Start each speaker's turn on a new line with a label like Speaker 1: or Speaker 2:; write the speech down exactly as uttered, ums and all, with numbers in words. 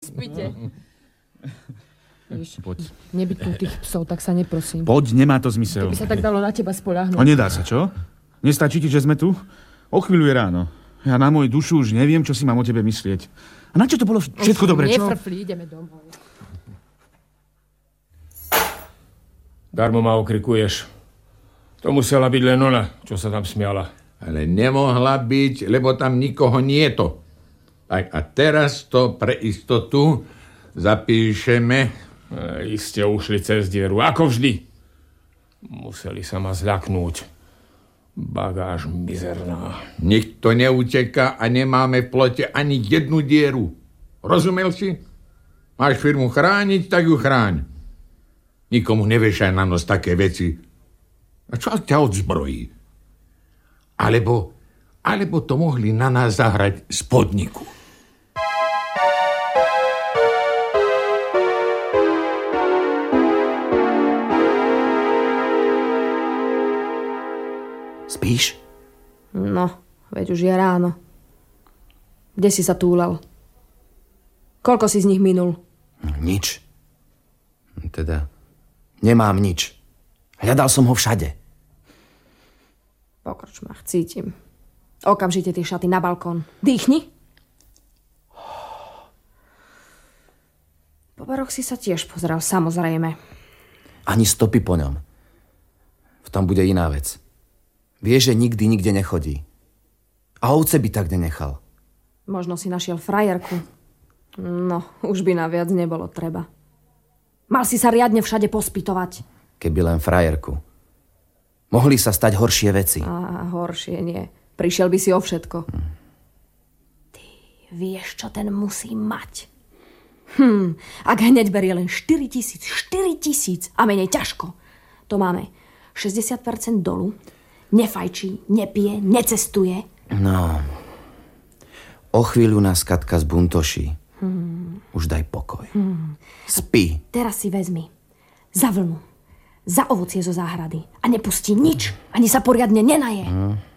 Speaker 1: Spite.
Speaker 2: Víš,
Speaker 3: Poď.
Speaker 2: nebyť tu tých psov, tak sa neprosím.
Speaker 3: Poď, nemá to zmysel.
Speaker 2: Keby sa tak dalo na teba spoľahnúť.
Speaker 3: No nedá sa, čo? Nestačí ti, že sme tu? O chvíľu je ráno. Ja na moju dušu už neviem, čo si mám o tebe myslieť. A na čo to bolo všetko
Speaker 2: Už,
Speaker 3: dobre, čo?
Speaker 2: Nefrfli, ideme domov.
Speaker 4: Darmo ma okrikuješ. To musela byť len ona, čo sa tam smiala.
Speaker 5: Ale nemohla byť, lebo tam nikoho nie to. Tak a teraz to pre istotu zapíšeme.
Speaker 4: E, iste ušli cez dieru, ako vždy. Museli sa ma zľaknúť. Bagáž mizerná.
Speaker 5: Nikto neuteká a nemáme v plote ani jednu dieru. Rozumel si? Máš firmu chrániť, tak ju chráň. Nikomu nevešaj na nos také veci. A čo ťa odzbrojí? Alebo, alebo to mohli na nás zahrať z podniku.
Speaker 6: Spíš?
Speaker 2: No, veď už je ráno. Kde si sa túlal? Koľko si z nich minul?
Speaker 6: Nič. Teda, nemám nič. Hľadal som ho všade.
Speaker 2: Po krčmách cítim. Okamžite tie šaty na balkón. Dýchni. Po baroch si sa tiež pozrel, samozrejme.
Speaker 6: Ani stopy po ňom. V tom bude iná vec. Vie, že nikdy nikde nechodí. A ovce by tak nenechal.
Speaker 2: Možno si našiel frajerku. No, už by na viac nebolo treba. Mal si sa riadne všade pospytovať.
Speaker 6: Keby len frajerku. Mohli sa stať horšie veci.
Speaker 2: A horšie nie. Prišiel by si o všetko. Hm. Ty vieš, čo ten musí mať. Hm, ak hneď berie len štyri tisíc, štyri tisíc a menej ťažko. To máme šesťdesiat percent dolu. Nefajčí, nepije, necestuje. No,
Speaker 6: o chvíľu nás Katka zbuntoší. Hmm. Už daj pokoj. Hmm. Spí.
Speaker 2: Teraz si vezmi za vlnu, za ovocie zo záhrady a nepustí nič, ani sa poriadne nenaje. Hmm.